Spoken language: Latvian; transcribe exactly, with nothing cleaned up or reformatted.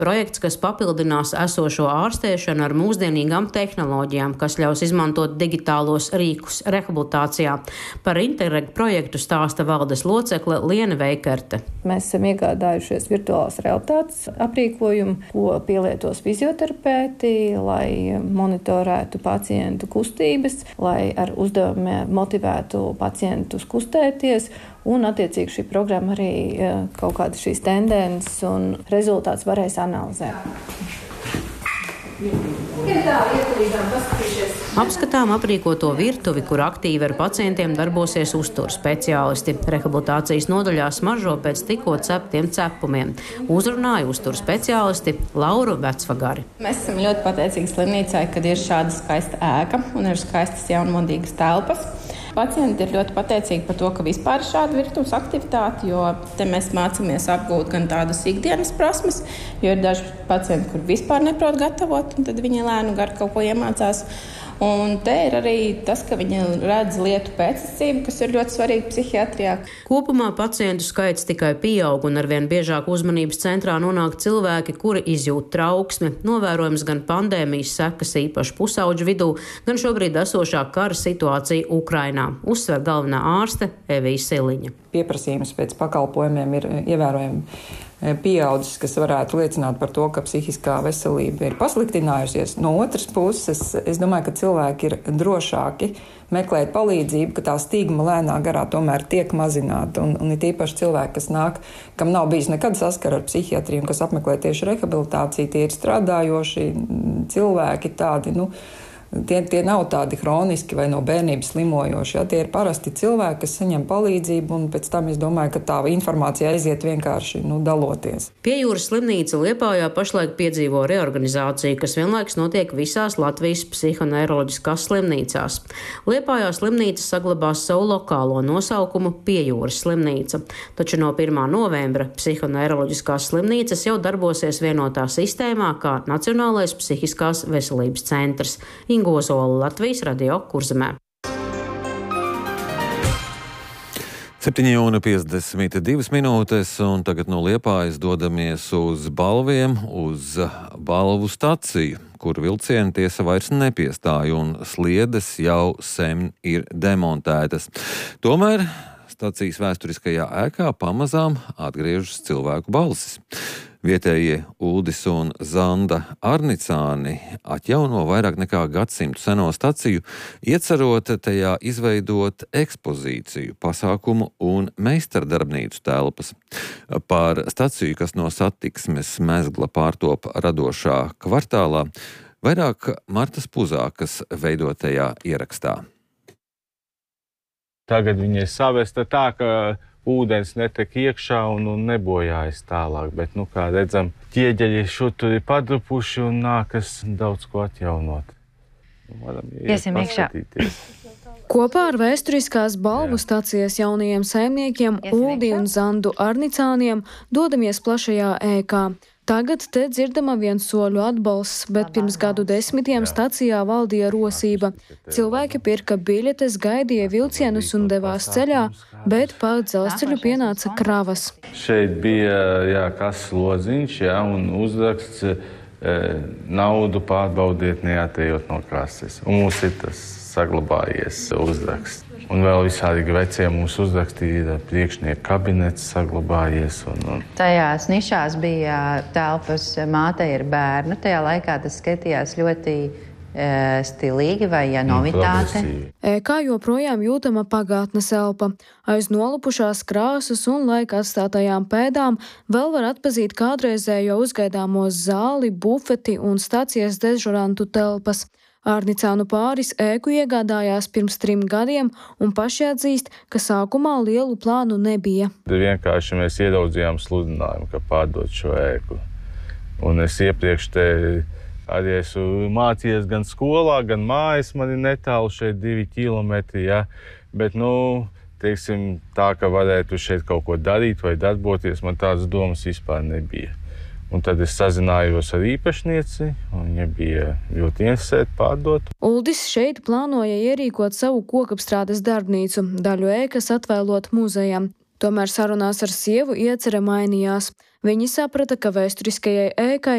Projekts, kas papildinās esošo ārstēšanu ar mūsdienīgām tehnoloģijām, kas ļaus izmantot digitālos rīkus rehabilitācijā. Par Interreg projektu stāsta valdes locekle Liene Veikerte. Mēs esam iegādājušies virtuālās realitātes aprīkojumu, ko pielietos fizioterapeiti, lai monitorētu pacientu kustības, lai ar uzdevumiem motivētu pacientus kustēties. Un, attiecīgi, šī programma arī kaut kādas šīs tendences un rezultātus varēs analizēt. Apskatām aprīkoto virtuvi, kur aktīvi ar pacientiem darbosies uzturu speciālisti. Rehabilitācijas nodaļā smaržo pēc tikko ceptiem cepumiem. Uzrunāja uzturu speciālisti Lauru Vecvagari. Mēs esam ļoti pateicīgi slimnīcai, kad ir šāda skaista ēka un ir skaistas jaunmodīgas telpas. Pacienti ir ļoti pateicīgi par to, ka vispār ir šāda virtuves aktivitāte, jo te mēs mācāmies apgūt gan tādas ikdienas prasmes, jo ir daži pacienti, kur vispār neprot gatavot, un tad viņi lēnu gar kaut ko iemācās. Un te ir arī tas, ka viņi redz lietu pēctecību, kas ir ļoti svarīgi psihiatrijā. Kopumā pacientu skaits tikai pieaug un arvien biežāk uzmanības centrā nonāk cilvēki, kuri izjūt trauksmi. Novērojams gan pandēmijas sekas īpaši pusauģu vidū, gan šobrīd esošā kara situācija Ukrainā, uzsver galvenā ārste Evija Siliņa. Pieprasījums pēc pakalpojumiem ir ievērojami pieaudzis, kas varētu liecināt par to, ka psihiskā veselība ir pasliktinājusies. No otras puses, es domāju, ka cilvēki ir drošāki meklēt palīdzību, ka tā stigma lēnā garā tomēr tiek mazināta. Un, un ir īpaši cilvēki, kas nāk, kam nav bijis nekad saskara ar psihiatriju, kas apmeklē tieši rehabilitāciju, tie ir strādājoši cilvēki tādi, nu, Tie, tie nav tādi hroniski vai no bērnības slimojoši. Ja? Tie ir parasti cilvēki, kas saņem palīdzību, un pēc tam es domāju, ka tā informācija aiziet vienkārši nu, daloties. Piejūras slimnīca Liepājā pašlaik piedzīvo reorganizāciju, kas vienlaikus notiek visās Latvijas psihoneiroloģiskās slimnīcās. Liepājā slimnīca saglabās savu lokālo nosaukumu Piejūras slimnīca, taču no pirmā novembra psihoneiroloģiskās slimnīcas jau darbosies vienotā sistēmā kā Nacionālais psihiskās veselības centrs. Ingozola, Latvijas radio Kurzemē. septiņi un piecdesmit divas minūtes, un tagad no Liepājas dodamies uz Balviem, uz Balvu staciju, kur vilcieni tiesa vairs nepiestāja, un sliedes jau sen ir demontētas. Tomēr stacijas vēsturiskajā ēkā pamazām atgriežas cilvēku balsis. Vietējie Uldis un Zanda Arnicāni atjauno vairāk nekā gadsimtu seno staciju, iecerot tajā izveidot ekspozīciju, pasākumu un meistardarbnīcu telpas. Par staciju, kas no satiksmes mezgla pārtop radošā kvartālā, vairāk Martas Puzākas veidotajā ierakstā. Tagad viņa ir savesta tā, ka ūdens netek iekšā un, un nebojājas tālāk, bet, nu, kā redzam, ķieģeļi šur tur ir padrupuši un nākas daudz ko atjaunot. Varam iesim iekšā. Kopā ar vēsturiskās Balvu stacijas jaunajiem saimniekiem Uldi un Zandu Arnicāniem dodamies plašajā ēkā. Tagad te dzirdama viens soļu atbalsts, bet pirms gadu desmitiem stacijā valdīja rosība. Cilvēki pirka biļetes, gaidīja vilcienus un devās ceļā, bet pa dzelzceļu pienāca kravas. Šeit bija, jā, kas loziņš, jā, un uzraksts e, naudu pārbaudiet neatejot no kases. Un mums ir tas saglabājies uzraksts. Un vēl visādi vecie mūsu uzrakstīja priekšnieku kabinets saglabājies. Un, un. Tajās nišās bija telpas Māte ir bērnu. Tajā laikā tas skatījās ļoti e, stilīgi vai ja novitāte. Ēkā joprojām jūtama pagātnes elpa. Aiz nolupušās krāsas un laika atstātajām pēdām vēl var atpazīt kādreizējo uzgaidāmo zāli, bufeti un stacijas dežurantu telpas. Arnicānu pāris ēku iegādājās pirms trim gadiem un paši atzīst, ka sākumā lielu plānu nebija. Vienkārši mēs ieraudzījām sludinājumu, ka pārdot šo ēku. Un es iepriekš te arī esmu mācījies gan skolā, gan mājas, man ir netālu šeit divi kilometri, ja? Bet, nu, teiksim, tā, ka varētu šeit kaut ko darīt vai darboties, man tādas domas vispār nebija. Un tad es sazinājos ar īpašnieci, un viņa bija ļoti interesēta pārdot. Uldis šeit plānoja ierīkot savu kokapstrādes darbnīcu, daļu ēkas atvēlot muzejam. Tomēr sarunās ar sievu iecerē mainījās. Viņi saprata, ka vēsturiskajai ēkai